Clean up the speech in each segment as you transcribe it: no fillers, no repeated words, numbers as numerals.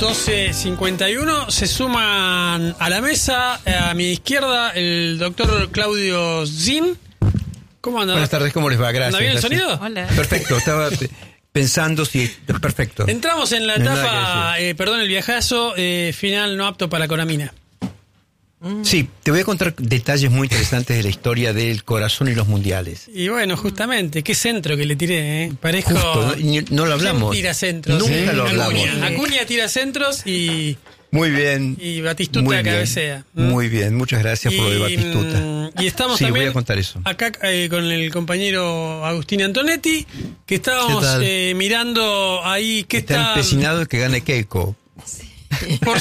12:51. Se suman a la mesa, a mi izquierda, el doctor Claudio Zin. ¿Cómo anda? Buenas tardes, ¿cómo les va? Gracias. ¿Anda bien el gracias. sonido? Hola. Perfecto, estaba pensando si... Perfecto. Entramos en la etapa, el viajazo, final no apto para la coramina. Sí, te voy a contar detalles muy interesantes de la historia del corazón y los mundiales. Y bueno, justamente, qué centro que le tiré, ¿eh? Parezco... Justo, no lo hablamos. ¿Quién tira centros? Nunca lo hablamos. Acuña tira centros y... Muy bien. Y Batistuta muy bien, cabecea. Muy bien, muchas gracias por lo de Batistuta. Y estamos sí, también voy a contar eso. Acá con el compañero Agustín Antonetti, que estábamos mirando ahí que está empecinado que gane Keiko. Por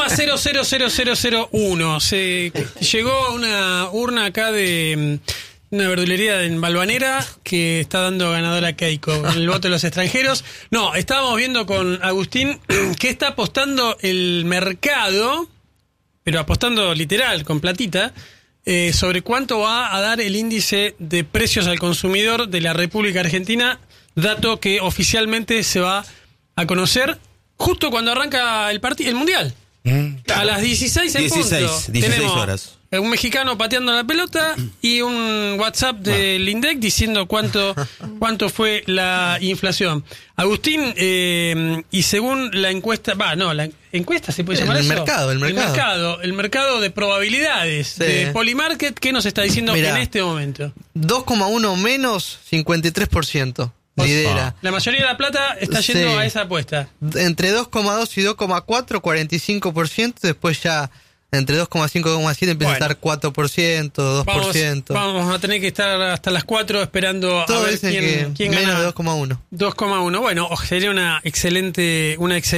0,000001 se llegó una urna acá de una verdulería en Balvanera que está dando ganadora a Keiko, el voto de los extranjeros. No, estábamos viendo con Agustín que está apostando el mercado, pero apostando literal, con platita, sobre cuánto va a dar el índice de precios al consumidor de la República Argentina, dato que oficialmente se va a conocer justo cuando arranca el Mundial. A las 16 en punto. 16 horas. Un mexicano pateando la pelota y un WhatsApp del INDEC diciendo cuánto fue la inflación. Agustín, y según la encuesta, la encuesta se puede llamar eso. El mercado de probabilidades de Polymarket, ¿qué nos está diciendo en este momento? 2,1 menos 53%. Lidera. La mayoría de la plata está yendo a esa apuesta. Entre 2,2 y 2,4, 45%. Después ya entre 2,5 y 2,7 empieza a estar 4%, 2%. Vamos a tener que estar hasta las 4 esperando todo a ver quién menos gana. de 2,1. 2,1. Bueno, sería una excelente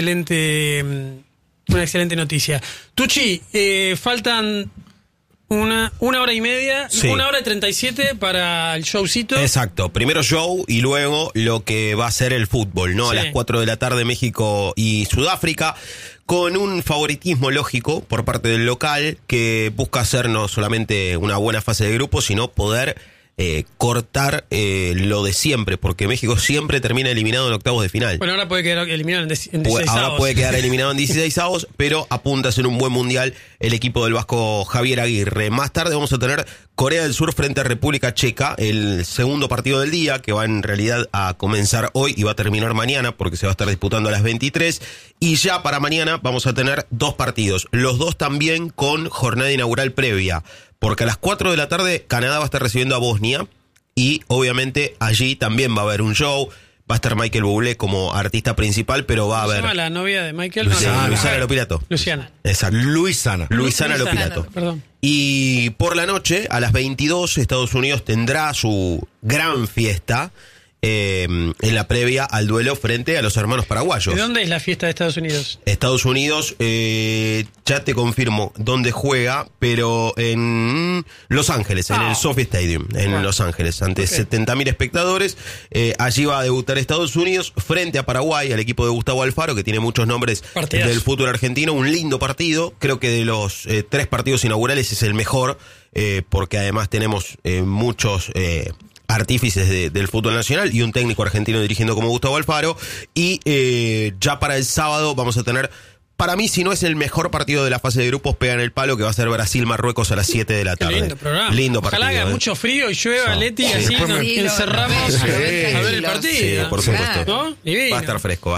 noticia. Tucci, faltan una hora y media, sí. 1 hora y 37 para el showcito. Exacto, primero show y luego lo que va a ser el fútbol, ¿no? Sí. A las 4 de la tarde México y Sudáfrica, con un favoritismo lógico por parte del local que busca hacer no solamente una buena fase de grupo, sino poder cortar lo de siempre, porque México siempre termina eliminado en octavos de final. Bueno, ahora puede quedar eliminado en 16avos. Ahora puede quedar eliminado en 16avos, pero apunta a ser un buen mundial el equipo del vasco Javier Aguirre. Más tarde vamos a tener Corea del Sur frente a República Checa, el segundo partido del día, que va en realidad a comenzar hoy y va a terminar mañana, porque se va a estar disputando a las 23. Y ya para mañana vamos a tener 2 partidos, los 2 también con jornada inaugural previa. Porque a las 4 de la tarde Canadá va a estar recibiendo a Bosnia y obviamente allí también va a haber un show. Va a estar Michael Bublé como artista principal, pero va a haber... ¿Cómo se llama la novia de Michael? Luisana Lopilato. Luciana. Exacto. Luisana Lopilato. Perdón. Y por la noche, a las 22, Estados Unidos tendrá su gran fiesta en la previa al duelo frente a los hermanos paraguayos. ¿De dónde es la fiesta de Estados Unidos? Estados Unidos, ya te confirmo dónde juega, pero en Los Ángeles, en el SoFi Stadium, en Los Ángeles, ante 70.000 espectadores. Allí va a debutar Estados Unidos frente a Paraguay, al equipo de Gustavo Alfaro, que tiene muchos nombres del fútbol argentino. Un lindo partido, creo que de los 3 partidos inaugurales es el mejor, porque además tenemos muchos... artífices del fútbol nacional y un técnico argentino dirigiendo como Gustavo Alfaro. Y ya para el sábado vamos a tener, para mí, si no es el mejor partido de la fase de grupos, pegan el palo, que va a ser Brasil-Marruecos a las 7 de la tarde. Lindo programa. Lindo partido. Ojalá haga mucho frío y llueva, Leti, así nos encerramos a ver el partido. Sí, por supuesto. ¿No? Va a estar fresco,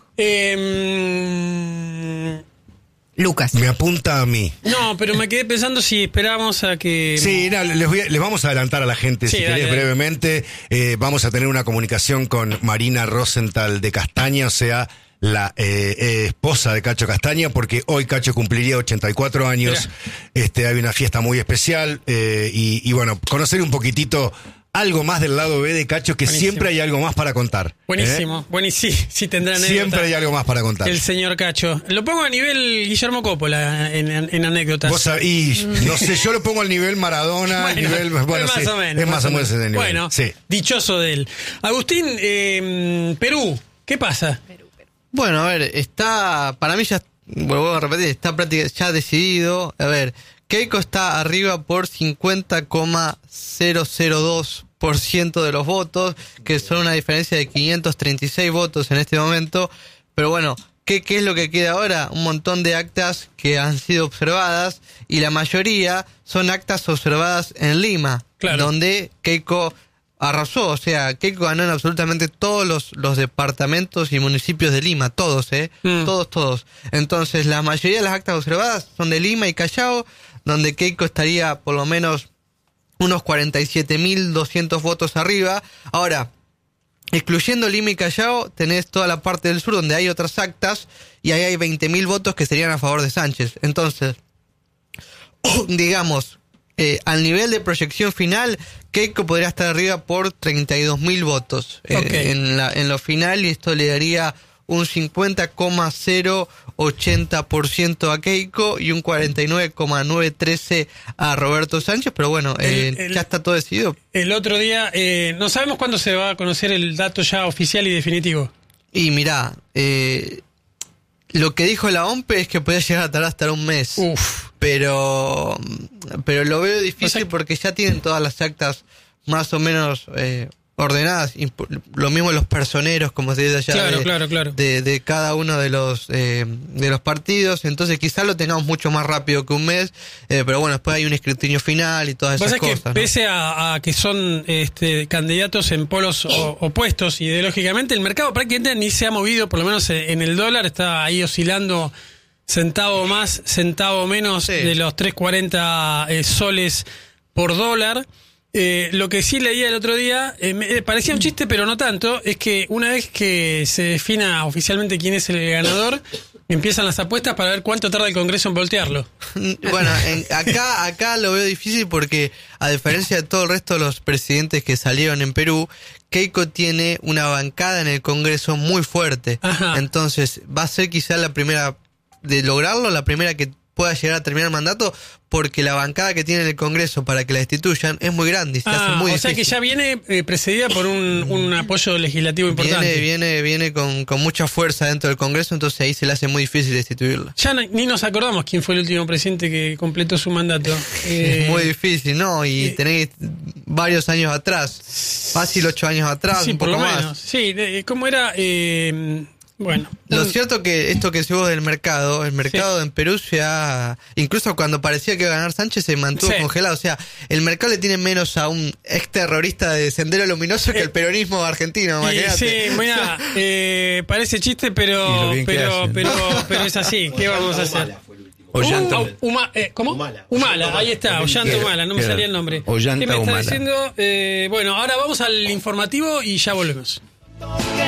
Lucas. Me apunta a mí. No, pero me quedé pensando si esperamos a que... Sí, no, les vamos a adelantar a la gente, si querés, brevemente. Vamos a tener una comunicación con Marina Rosenthal de Castaña, o sea, la esposa de Cacho Castaña, porque hoy Cacho cumpliría 84 años. Hay una fiesta muy especial y bueno, conocer un poquitito... algo más del lado B de Cacho, que buenísimo. Siempre hay algo más para contar. Buenísimo, buenísimo. Sí, tendrán siempre hay algo más para contar. El señor Cacho. Lo pongo a nivel Guillermo Coppola en anécdotas. No sé, yo lo pongo al nivel Maradona, es más o menos. Es más o menos ese nivel. Bueno, sí. Dichoso de él. Agustín, Perú, ¿qué pasa? Bueno, a ver, para mí ya, vuelvo a repetir, está prácticamente ya decidido. A ver, Keiko está arriba por 50,002% de los votos, que son una diferencia de 536 votos en este momento. Pero bueno, ¿qué es lo que queda ahora? Un montón de actas que han sido observadas y la mayoría son actas observadas en Lima, donde Keiko arrasó. O sea, Keiko ganó en absolutamente todos los departamentos y municipios de Lima, todos, todos. Entonces, la mayoría de las actas observadas son de Lima y Callao, donde Keiko estaría por lo menos unos 47.200 votos arriba. Ahora, excluyendo Lima y Callao, tenés toda la parte del sur donde hay otras actas y ahí hay 20.000 votos que serían a favor de Sánchez. Entonces, digamos, al nivel de proyección final, Keiko podría estar arriba por 32.000 votos en lo final, y esto le daría un 50,080% a Keiko y un 49,913 a Roberto Sánchez, pero bueno, ya está todo decidido. El otro día, no sabemos cuándo se va a conocer el dato ya oficial y definitivo. Y mirá, lo que dijo la OMPE es que podía llegar a tardar hasta un mes. Pero lo veo difícil porque ya tienen todas las actas más o menos ordenadas. Lo mismo los personeros, como se dice allá, claro. De cada uno de los partidos. Entonces quizás lo tengamos mucho más rápido que un mes, pero bueno, después hay un escrutinio final y todas esas cosas. Que pese a que son candidatos en polos opuestos ideológicamente, el mercado prácticamente ni se ha movido, por lo menos en el dólar, está ahí oscilando centavo más, centavo menos de los 3.40 soles por dólar. Lo que sí leía el otro día, me parecía un chiste, pero no tanto, es que una vez que se defina oficialmente quién es el ganador, empiezan las apuestas para ver cuánto tarda el Congreso en voltearlo. Bueno, acá lo veo difícil porque, a diferencia de todo el resto de los presidentes que salieron en Perú, Keiko tiene una bancada en el Congreso muy fuerte. Ajá. Entonces, va a ser quizá la primera de lograrlo, la primera que pueda llegar a terminar el mandato, porque la bancada que tiene en el Congreso para que la destituyan es muy grande y se hace muy difícil. O sea que ya viene precedida por un apoyo legislativo importante. Viene con mucha fuerza dentro del Congreso, entonces ahí se le hace muy difícil destituirla. Ya ni nos acordamos quién fue el último presidente que completó su mandato. Es muy difícil, ¿no? Y tenéis varios años atrás, fácil 8 años atrás, sí, un poco más. Menos. Sí, ¿cómo era? Bueno, lo cierto que esto que decimos del mercado, el mercado en Perú incluso cuando parecía que iba a ganar Sánchez, se mantuvo congelado. O sea, el mercado le tiene menos a un ex terrorista de Sendero Luminoso que el peronismo argentino. Sí, mira, parece chiste, pero es así. ¿Qué vamos a hacer? ¿Cómo? Humala, ahí está, Ollanta Humala, no me salía el nombre. ¿Qué me está diciendo? Bueno, ahora vamos al informativo y ya volvemos.